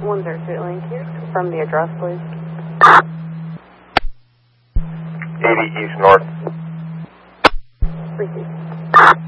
102 Lane, can you confirm the address, please? 80 East North. Received.